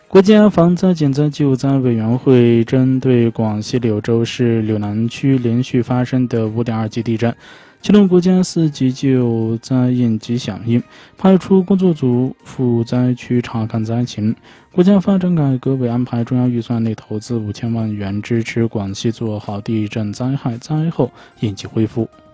国家防灾减灾救灾委员会针对广西柳州市柳南区连续发生的5.2级地震，启动国家4级救灾应急响应，派出工作组赴灾区查看灾情。国家发展改革委安排中央预算内投资5000万元，支持广西做好地震灾害灾后应急恢复。